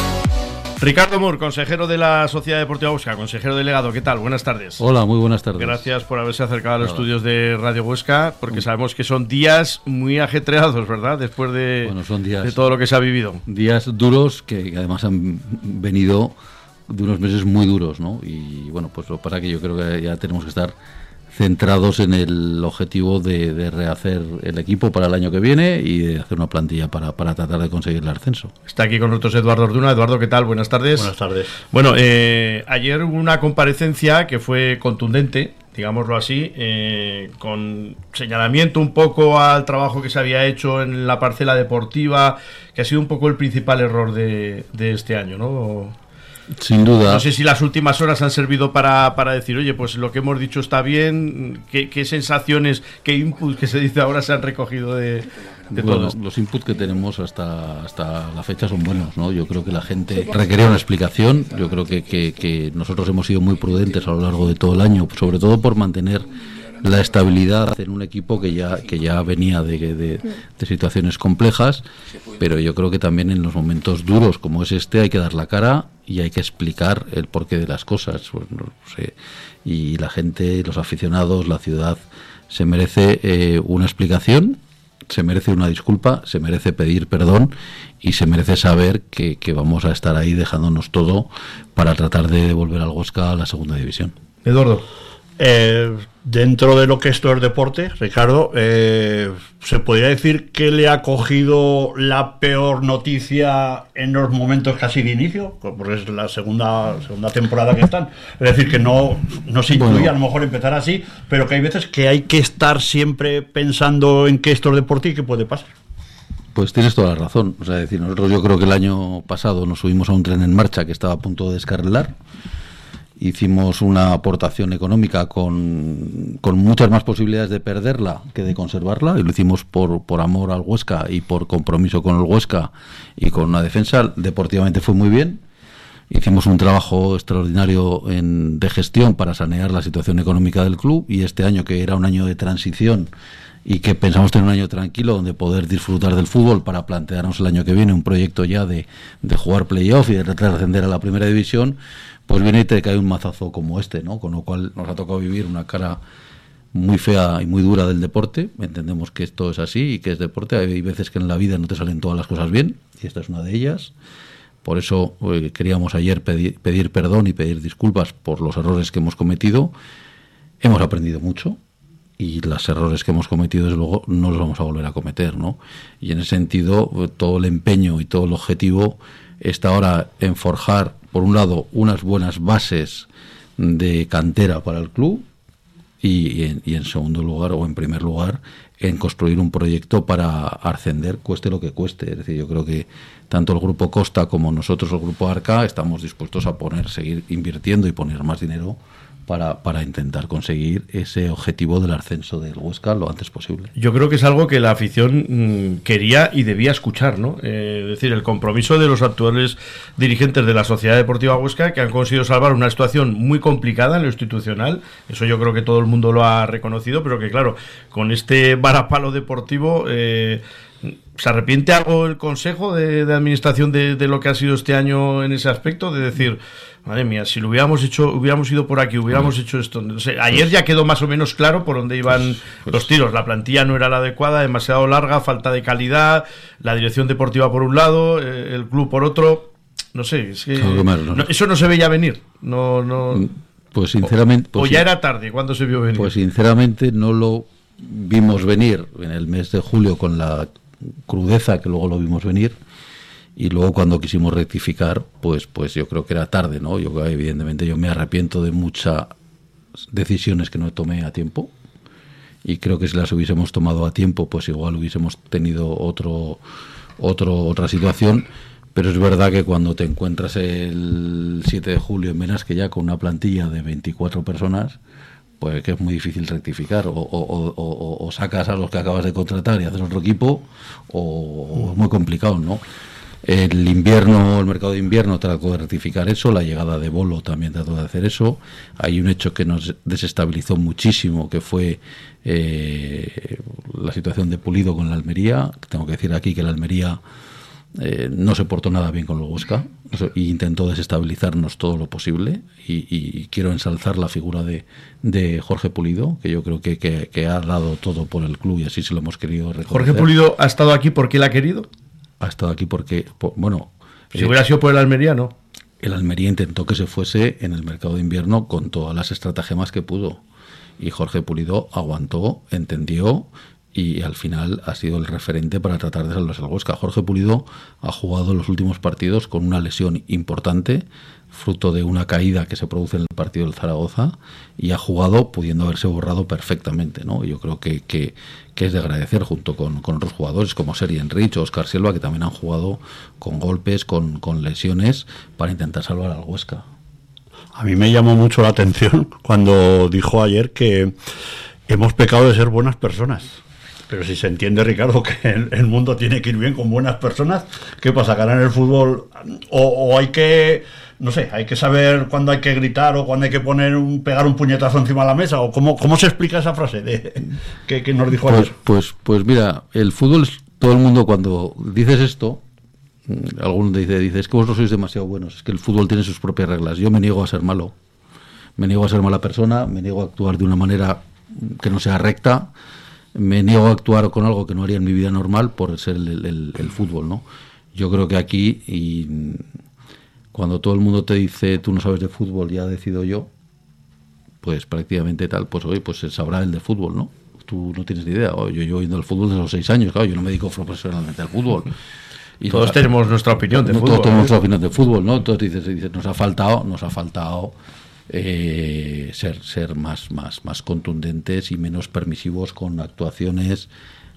Ricardo Mur, consejero de la Sociedad Deportiva Huesca, consejero delegado, ¿qué tal? Buenas tardes. Hola, muy buenas tardes. Gracias por haberse acercado a los Nada. estudios de Radio Huesca, porque sabemos que son días muy ajetreados, ¿verdad? Después de, bueno, son días, de todo lo que se ha vivido. Días duros que además han venido de unos meses muy duros, ¿no? Y bueno, pues para que yo creo que ya tenemos que estar centrados en el objetivo de, de rehacer el equipo para el año que viene y de hacer una plantilla para, para tratar de conseguir el ascenso. Está aquí con nosotros Eduardo Orduna. Eduardo, ¿qué tal? Buenas tardes. Buenas tardes. Bueno, eh, ayer hubo una comparecencia que fue contundente, digámoslo así, eh, con señalamiento un poco al trabajo que se había hecho en la parcela deportiva, que ha sido un poco el principal error de, de este año, ¿no? Sin duda. No sé si las últimas horas han servido para, para decir, oye, pues lo que hemos dicho está bien. ¿Qué, qué sensaciones, qué inputs que se dice ahora se han recogido de, de bueno, todo esto? Los inputs que tenemos hasta, hasta la fecha son buenos, ¿no? Yo creo que la gente requería una explicación. Yo creo que, que, que nosotros hemos sido muy prudentes a lo largo de todo el año, sobre todo por mantener la estabilidad en un equipo que ya que ya venía de, de, de situaciones complejas, pero yo creo que también en los momentos duros como es este hay que dar la cara y hay que explicar el porqué de las cosas. Pues no sé, y la gente, los aficionados, la ciudad se merece eh, una explicación, se merece una disculpa, se merece pedir perdón y se merece saber que, que vamos a estar ahí dejándonos todo para tratar de devolver al Huesca a la segunda división. Eduardo. Eh, dentro de lo que esto es deporte, Ricardo, eh, ¿se podría decir que le ha cogido la peor noticia en los momentos casi de inicio? Porque es la segunda segunda temporada que están. Es decir, que no, no se incluye bueno. a lo mejor empezar así, pero que hay veces que hay que estar siempre pensando en que esto es deporte y que puede pasar. Pues tienes toda la razón. O sea, decir, nosotros yo creo que el año pasado nos subimos a un tren en marcha que estaba a punto de descarrilar. Hicimos una aportación económica con, con muchas más posibilidades de perderla que de conservarla, y lo hicimos por, por amor al Huesca y por compromiso con el Huesca y con una defensa. Deportivamente fue muy bien. Hicimos un trabajo extraordinario en, de gestión para sanear la situación económica del club, y este año, que era un año de transición y que pensamos tener un año tranquilo donde poder disfrutar del fútbol para plantearnos el año que viene un proyecto ya de, de jugar playoff y de tratar de ascender a la primera división, pues viene y te cae un mazazo como este, ¿no? Con lo cual nos ha tocado vivir una cara muy fea y muy dura del deporte. Entendemos que esto es así y que es deporte. Hay veces que en la vida no te salen todas las cosas bien, y esta es una de ellas. Por eso eh, queríamos ayer pedir, pedir perdón y pedir disculpas por los errores que hemos cometido. Hemos aprendido mucho, y los errores que hemos cometido, desde luego, no los vamos a volver a cometer, ¿no? Y en ese sentido, todo el empeño y todo el objetivo está ahora en forjar, por un lado, unas buenas bases de cantera para el club, y en, y en segundo lugar, o en primer lugar, en construir un proyecto para ascender, cueste lo que cueste. Es decir, yo creo que tanto el Grupo Costa como nosotros, el Grupo Arca, estamos dispuestos a poner, seguir invirtiendo y poner más dinero para, para intentar conseguir ese objetivo del ascenso del Huesca lo antes posible. Yo creo que es algo que la afición mmm, quería y debía escuchar, ¿no? Eh, es decir, el compromiso de los actuales dirigentes de la Sociedad Deportiva Huesca, que han conseguido salvar una situación muy complicada en lo institucional. Eso yo creo que todo el mundo lo ha reconocido, pero que claro, con este varapalo deportivo, eh, ¿se arrepiente algo el Consejo de, de Administración de, de lo que ha sido este año en ese aspecto? De decir, madre mía, si lo hubiéramos hecho, hubiéramos ido por aquí, hubiéramos pues, hecho esto. No sé, ayer pues, ya quedó más o menos claro por dónde iban pues, pues, los tiros. La plantilla no era la adecuada, demasiado larga, falta de calidad, la dirección deportiva por un lado, eh, el club por otro. No sé, es que no, no, eso no se veía venir. No, no. Pues sinceramente. O, pues, o ya era tarde, ¿cuándo se vio venir? Pues sinceramente no lo vimos venir en el mes de julio con la crudeza que luego lo vimos venir, y luego cuando quisimos rectificar, pues pues yo creo que era tarde, ¿no? Yo evidentemente yo me arrepiento de muchas decisiones que no tomé a tiempo, y creo que si las hubiésemos tomado a tiempo, pues igual hubiésemos tenido otro otro otra situación. Pero es verdad que cuando te encuentras el siete de julio en Benasque con una plantilla de veinticuatro personas, pues que es muy difícil rectificar, o, o, o, o sacas a los que acabas de contratar y haces otro equipo, o es muy complicado, ¿no? El invierno, el mercado de invierno trató de rectificar eso, la llegada de Bolo también trató de hacer eso. Hay un hecho que nos desestabilizó muchísimo, que fue eh, la situación de Pulido con la Almería. Tengo que decir aquí que la Almería eh, no se portó nada bien con el Huesca e intentó desestabilizarnos todo lo posible y, y quiero ensalzar la figura de, de Jorge Pulido, que yo creo que, que, que ha dado todo por el club y así se lo hemos querido reconocer. Jorge Pulido ha estado aquí porque él ha querido. Ha estado aquí porque, por, bueno... Si eh, hubiera sido por el Almería, no. El Almería intentó que se fuese en el mercado de invierno con todas las estratagemas que pudo. Y Jorge Pulido aguantó, entendió y al final ha sido el referente para tratar de salvarse al Huesca. Jorge Pulido ha jugado los últimos partidos con una lesión importante, fruto de una caída que se produce en el partido del Zaragoza, y ha jugado pudiendo haberse borrado perfectamente, ¿no? Yo creo que, que, que es de agradecer, junto con, con otros jugadores como Sergi Enrich o Óscar Silva, que también han jugado con golpes, con, con lesiones, para intentar salvar al Huesca. A mí me llamó mucho la atención cuando dijo ayer que hemos pecado de ser buenas personas. Pero si se entiende, Ricardo, que el, el mundo tiene que ir bien con buenas personas, ¿qué pasa? ¿Ganar el fútbol? O, o hay que, no sé, hay que saber cuándo hay que gritar o cuándo hay que poner un, pegar un puñetazo encima de la mesa, o cómo, cómo se explica esa frase de, que, que nos dijo pues, ayer. Pues, pues mira, el fútbol, todo el mundo cuando dices esto, alguno te dice, dice, es que vosotros sois demasiado buenos, es que el fútbol tiene sus propias reglas. Yo me niego a ser malo, me niego a ser mala persona, me niego a actuar de una manera que no sea recta, me niego a actuar con algo que no haría en mi vida normal por ser el, el, el fútbol, ¿no? Yo creo que aquí, y cuando todo el mundo te dice tú no sabes de fútbol, ya decido yo, pues prácticamente tal, pues hoy pues se sabrá el de fútbol, ¿no? Tú no tienes ni idea. Oh, yo llevo viendo el fútbol desde los seis años, claro, yo no me dedico profesionalmente al fútbol. Y todos nos, tenemos nuestra opinión de no, fútbol. Todos tenemos nuestra opinión de fútbol, ¿no? Entonces dices, dices nos ha faltado, nos ha faltado eh, ser ser más más más contundentes y menos permisivos con actuaciones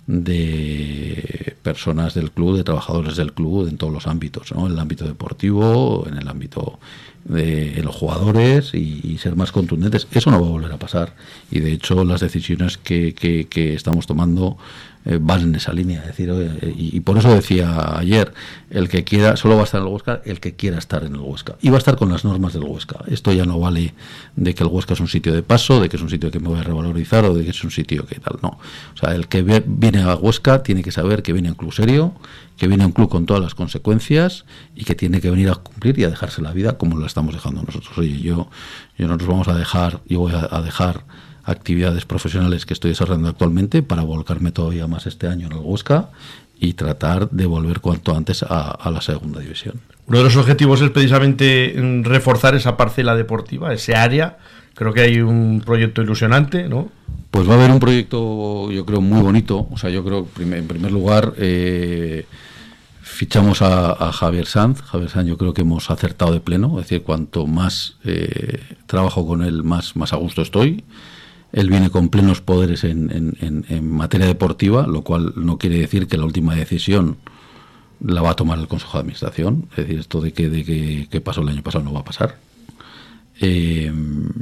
de personas del club, de trabajadores del club, en todos los ámbitos, ¿no? En el ámbito deportivo, en el ámbito de en los jugadores y, y ser más contundentes. Eso no va a volver a pasar y de hecho las decisiones que, que, que estamos tomando eh, van en esa línea. Es decir, eh, y, y por eso decía ayer, el que quiera, solo va a estar en el Huesca el que quiera estar en el Huesca y va a estar con las normas del Huesca. Esto ya no vale de que el Huesca es un sitio de paso, de que es un sitio que me voy a revalorizar o de que es un sitio que tal, no. O sea, el que ve, viene a Huesca tiene que saber que viene a un club serio, que viene a un club con todas las consecuencias y que tiene que venir a cumplir y a dejarse la vida como la estamos dejando nosotros. Oye, yo, yo nosotros vamos a dejar, yo voy a, a dejar actividades profesionales que estoy desarrollando actualmente para volcarme todavía más este año en el Huesca y tratar de volver cuanto antes a, a la segunda división. Uno de los objetivos es precisamente reforzar esa parcela deportiva, ese área. Creo que hay un proyecto ilusionante, ¿no? Pues va a haber un proyecto, yo creo, muy bonito. O sea, yo creo, en primer lugar, eh, fichamos a, a Javier Sanz. Javier Sanz yo creo que hemos acertado de pleno. Es decir, cuanto más eh, trabajo con él, más, más a gusto estoy. Él viene con plenos poderes en, en, en, en materia deportiva, lo cual no quiere decir que la última decisión la va a tomar el Consejo de Administración. Es decir, esto de que, de que, que pasó el año pasado no va a pasar. Eh,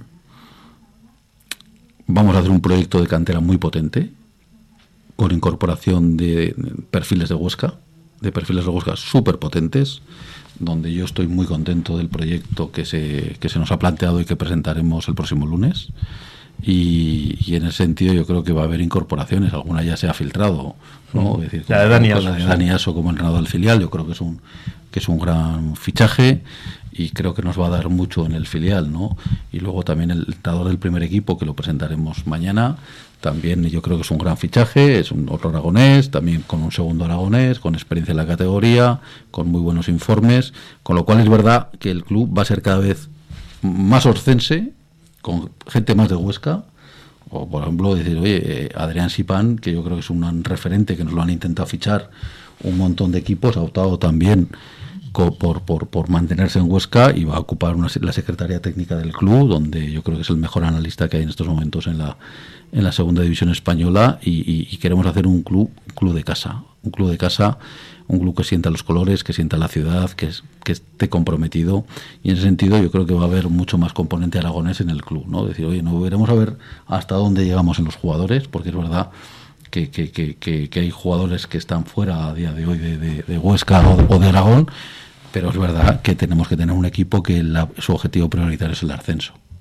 vamos a hacer un proyecto de cantera muy potente, con incorporación de perfiles de Huesca, de perfiles de Huesca súper potentes, donde yo estoy muy contento del proyecto que se, que se nos ha planteado y que presentaremos el próximo lunes. Y, y en ese sentido yo creo que va a haber incorporaciones, alguna ya se ha filtrado, ¿no? Es decir, la de Dani Aso, la de Dani Aso como entrenador del filial, yo creo que es un que es un gran fichaje y creo que nos va a dar mucho en el filial, ¿no? Y luego también el entrenador del primer equipo, que lo presentaremos mañana, también yo creo que es un gran fichaje, es un otro aragonés, también con un segundo aragonés, con experiencia en la categoría, con muy buenos informes, con lo cual es verdad que el club va a ser cada vez más oscense, con gente más de Huesca, o por ejemplo decir, oye, Adrián Sipán, que yo creo que es un referente, que nos lo han intentado fichar un montón de equipos, ha optado también co- por, por, por mantenerse en Huesca y va a ocupar una, la secretaría técnica del club, donde yo creo que es el mejor analista que hay en estos momentos en la en la segunda división española y, y, y queremos hacer un club, un club de casa, un club de casa, un club que sienta los colores, que sienta la ciudad, que, es, que esté comprometido, y en ese sentido yo creo que va a haber mucho más componente aragonés en el club, ¿no? Decir, oye, no veremos a ver hasta dónde llegamos en los jugadores, porque es verdad que, que, que, que, que hay jugadores que están fuera a día de hoy de, de, de Huesca o, o de Aragón, pero es verdad que tenemos que tener un equipo que la, su objetivo prioritario es el ascenso.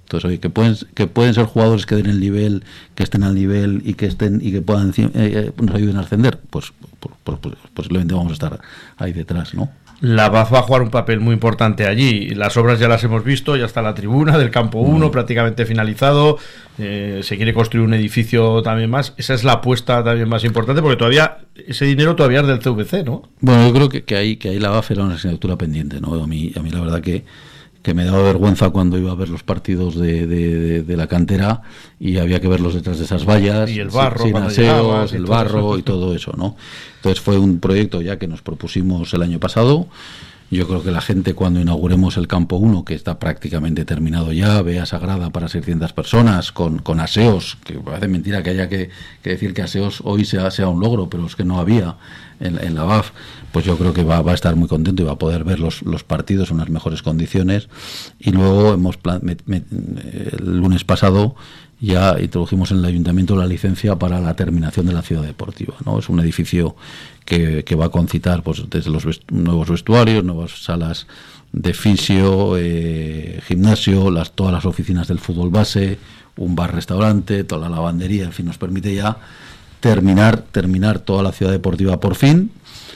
Entonces, oye, que pueden, que pueden ser jugadores que den el nivel, que estén al nivel y que estén y que puedan eh, eh, nos ayuden a ascender, pues, pues, pues, pues posiblemente vamos a estar ahí detrás, ¿no? La B A F va a jugar un papel muy importante allí. Las obras ya las hemos visto, ya está la tribuna del campo uno mm. prácticamente finalizado. Eh, se quiere construir un edificio también más. Esa es la apuesta también más importante, porque todavía ese dinero todavía es del C V C, ¿no? Bueno, yo creo que, que ahí que ahí la B A F era una asignatura pendiente, ¿no? A mí, a mí la verdad que que me daba vergüenza cuando iba a ver los partidos de, de, de, de la cantera y había que verlos detrás de esas vallas, y el barro, sin aseos, el barro y todo eso, ¿no? Entonces fue un proyecto ya que nos propusimos el año pasado. Yo creo que la gente, cuando inauguremos el campo uno, que está prácticamente terminado ya, vea Sagrada para seiscientas personas, con, con aseos, que parece mentira que haya que, que decir que aseos hoy sea, sea un logro, pero es que no había en, en la B A F, pues yo creo que va, va a estar muy contento y va a poder ver los, los partidos en unas mejores condiciones. Y luego hemos plan, me, me, el lunes pasado ya introdujimos en el ayuntamiento la licencia para la terminación de la ciudad deportiva, ¿no? Es un edificio que, que va a concitar, pues, desde los vest- nuevos vestuarios, nuevas salas de fisio, eh, gimnasio, las, todas las oficinas del fútbol base, un bar-restaurante, toda la lavandería, en fin, nos permite ya terminar, terminar toda la ciudad deportiva por fin.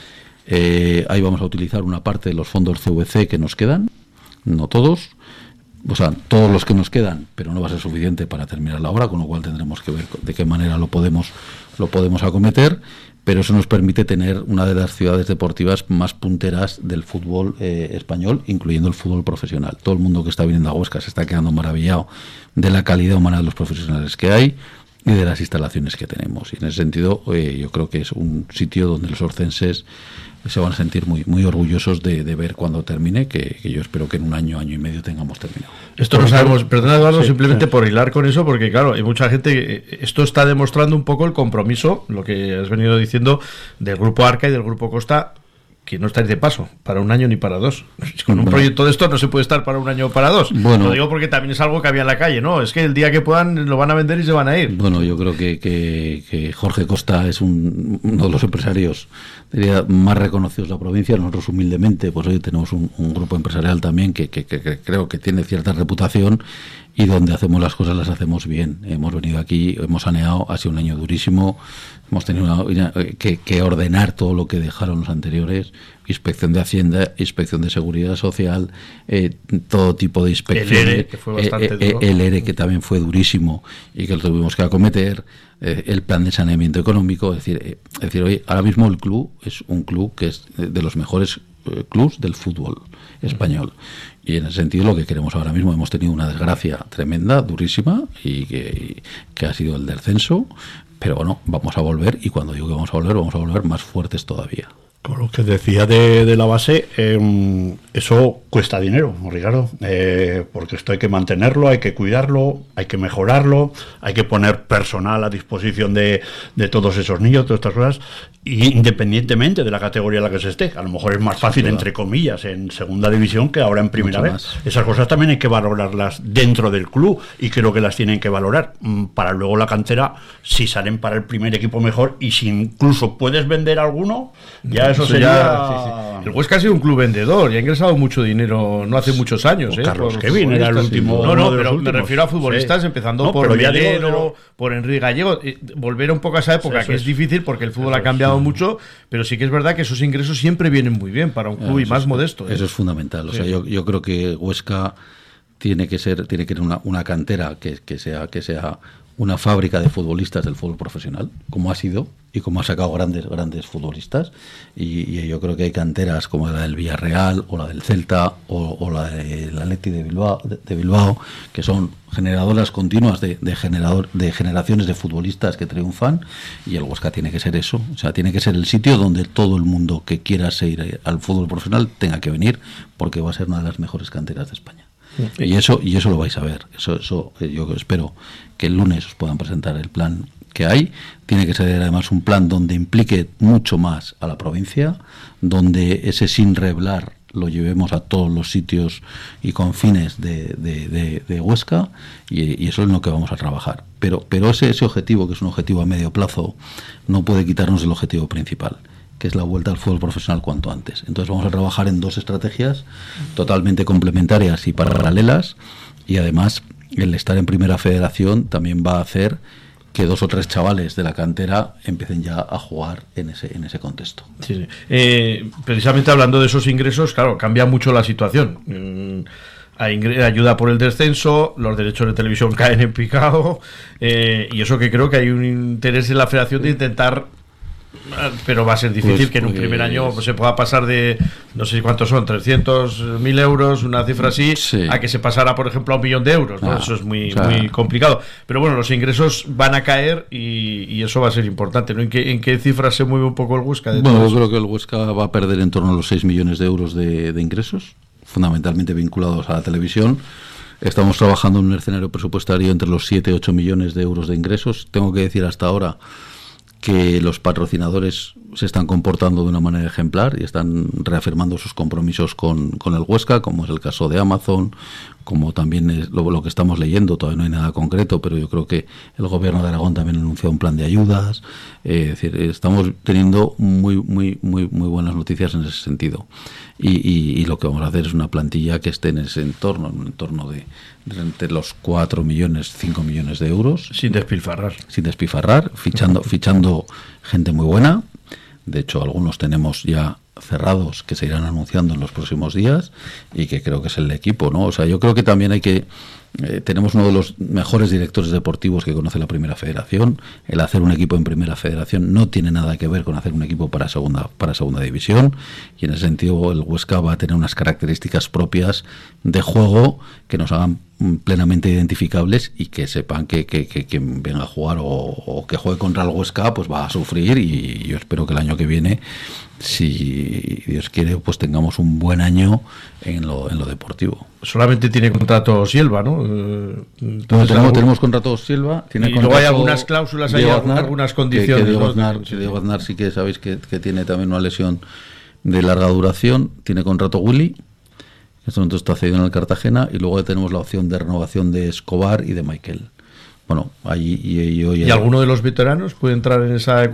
Eh, ahí vamos a utilizar una parte de los fondos C V C que nos quedan, no todos, o sea, todos los que nos quedan, pero no va a ser suficiente para terminar la obra, con lo cual tendremos que ver de qué manera lo podemos lo podemos acometer, pero eso nos permite tener una de las ciudades deportivas más punteras del fútbol eh, español, incluyendo el fútbol profesional. Todo el mundo que está viniendo a Huesca se está quedando maravillado de la calidad humana de los profesionales que hay y de las instalaciones que tenemos. Y en ese sentido, eh, yo creo que es un sitio donde los orcenses se van a sentir muy muy orgullosos de, de ver cuando termine, que, que yo espero que en un año, año y medio tengamos terminado. Esto no sabemos, perdona Eduardo, sí, simplemente sí. por hilar con eso, porque claro, hay mucha gente, esto está demostrando un poco el compromiso, lo que has venido diciendo, del Grupo Arca y del Grupo Costa, que no estáis de paso para un año ni para dos. Con un bueno. proyecto de esto no se puede estar para un año o para dos. Bueno, lo digo porque también es algo que había en la calle, ¿no? Es que el día que puedan lo van a vender y se van a ir. Bueno, yo creo que, que, que Jorge Costa es un, uno de los empresarios, diría, más reconocidos de la provincia. Nosotros humildemente, pues hoy tenemos un, un grupo empresarial también que, que, que, que creo que tiene cierta reputación y donde hacemos las cosas las hacemos bien. Hemos venido aquí, hemos saneado, ha sido un año durísimo, hemos tenido una, una, que, que ordenar todo lo que dejaron los anteriores, inspección de Hacienda, inspección de Seguridad Social, eh, todo tipo de inspecciones, el E R E, que fue bastante eh, duro. el E R E, que también fue durísimo y que lo tuvimos que acometer, eh, el plan de saneamiento económico, es decir, eh, es decir, hoy ahora mismo el club es un club que es de los mejores eh, clubs del fútbol español. Uh-huh. Y en ese sentido lo que queremos ahora mismo, hemos tenido una desgracia tremenda, durísima, y que, y que ha sido el descenso, pero bueno, vamos a volver, y cuando digo que vamos a volver, vamos a volver más fuertes todavía. Con lo que decía de, de la base, eh, eso cuesta dinero, Ricardo, eh, porque esto hay que mantenerlo, hay que cuidarlo, hay que mejorarlo, hay que poner personal a disposición de, de todos esos niños, todas estas cosas, y independientemente de la categoría en la que se esté. A lo mejor es más fácil, entre comillas, en segunda división que ahora en primera vez. Más. Esas cosas también hay que valorarlas dentro del club, y creo que las tienen que valorar, para luego la cantera, si salen para el primer equipo mejor, y si incluso puedes vender alguno, ya eso, eso sería... Ya, sí, sí. El Huesca ha sido un club vendedor y ha ingresado mucho dinero no hace muchos años. O ¿eh? Carlos Kevin era el último. No, no, pero últimos. Me refiero a futbolistas, sí. empezando no, por Medero, digo, por Enrique Gallego. Volver un poco a esa época, sí, que es, es difícil porque el fútbol eso ha cambiado es. mucho, pero sí que es verdad que esos ingresos siempre vienen muy bien para un club eso y más es, modesto. ¿eh? Eso es fundamental. O sí. sea, yo, yo creo que Huesca tiene que ser, tiene que tener una, una cantera que, que sea, que sea una fábrica de futbolistas del fútbol profesional, como ha sido y como ha sacado grandes grandes futbolistas, y, y yo creo que hay canteras como la del Villarreal o la del Celta o, o la del Atleti de Bilbao, de, de Bilbao, que son generadoras continuas de, de generador de generaciones de futbolistas que triunfan, y el Huesca tiene que ser eso, o sea, tiene que ser el sitio donde todo el mundo que quiera seguir al fútbol profesional tenga que venir, porque va a ser una de las mejores canteras de España. Sí. Y eso y eso lo vais a ver. Eso, eso yo espero que el lunes os puedan presentar el plan que hay. Tiene que ser además un plan donde implique mucho más a la provincia, donde ese sin reblar lo llevemos a todos los sitios y confines de, de, de, de Huesca, y, y eso es en lo que vamos a trabajar. Pero, pero ese, ese objetivo, que es un objetivo a medio plazo, no puede quitarnos el objetivo principal, que es la vuelta al fútbol profesional cuanto antes. Entonces vamos a trabajar en dos estrategias totalmente complementarias y paralelas, y además el estar en Primera Federación también va a hacer que dos o tres chavales de la cantera empiecen ya a jugar en ese en ese contexto. Sí, sí. Eh, precisamente hablando de esos ingresos, claro, cambia mucho la situación. Mm, hay ayuda por el descenso, los derechos de televisión caen en picado, eh, y eso que creo que hay un interés en la federación de intentar, pero va a ser difícil pues, que en un pues, primer año se pueda pasar de, no sé cuántos son, trescientos mil euros, una cifra así, sí, a que se pasara, por ejemplo, a un millón de euros, ¿no? Ah, eso es muy, o sea, muy complicado. Pero bueno, los ingresos van a caer y, y eso va a ser importante, ¿no? ¿En qué, en qué cifras se mueve un poco el Huesca? De bueno, yo eso? creo que el Huesca va a perder en torno a los seis millones de euros de, de ingresos, fundamentalmente vinculados a la televisión. Estamos trabajando en un escenario presupuestario entre los siete y ocho millones de euros de ingresos. Tengo que decir hasta ahora que los patrocinadores se están comportando de una manera ejemplar y están reafirmando sus compromisos con, con el Huesca, como es el caso de Amazon, como también es lo, lo que estamos leyendo. Todavía no hay nada concreto, pero yo creo que el gobierno de Aragón también ha anunciado un plan de ayudas. Eh, es decir, estamos teniendo muy muy muy muy buenas noticias en ese sentido. Y, y, y lo que vamos a hacer es una plantilla que esté en ese entorno, en un entorno de, de entre los cuatro millones, cinco millones de euros. Sin despilfarrar. Sin despilfarrar, fichando, fichando gente muy buena. De hecho, algunos tenemos ya cerrados que se irán anunciando en los próximos días y que creo que es el equipo, ¿no? O sea, yo creo que también hay que... Eh, tenemos uno de los mejores directores deportivos que conoce la Primera Federación. El hacer un equipo en Primera Federación no tiene nada que ver con hacer un equipo para segunda para segunda división, y en ese sentido el Huesca va a tener unas características propias de juego que nos hagan plenamente identificables y que sepan que, que, que quien venga a jugar o, o que juegue contra el Huesca pues va a sufrir, y yo espero que el año que viene, si Dios quiere, pues tengamos un buen año en lo, en lo deportivo. Solamente tiene contrato Silva, ¿no? Entonces, no tenemos, algún... tenemos contrato Silva. Tiene y luego hay algunas cláusulas, hay Aznar, algunas condiciones. Que, que Diego, Aznar, ¿no? Diego Aznar sí que sabéis que, que tiene también una lesión de larga duración. Tiene contrato Willy, en este momento está cedido en el Cartagena, y luego tenemos la opción de renovación de Escobar y de Michael. Bueno, allí y, y, y, ¿Y alguno de los veteranos puede entrar en esa